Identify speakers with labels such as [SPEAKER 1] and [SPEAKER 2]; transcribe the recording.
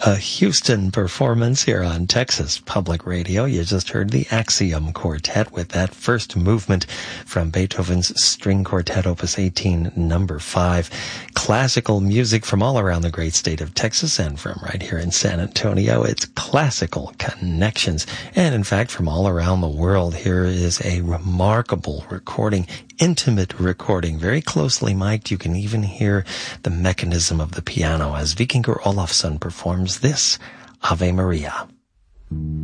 [SPEAKER 1] A Houston performance here on Texas Public Radio. You just heard the Axiom Quartet with that first movement from Beethoven's String Quartet Opus 18, number 5. Classical music from all around the great state of Texas and from right here in San Antonio. It's classical connections. And in fact, from all around the world, here is a remarkable recording, intimate recording, very closely mic'd. You can even hear the mechanism of the piano as Vikingur Olafsson performs this Ave Maria.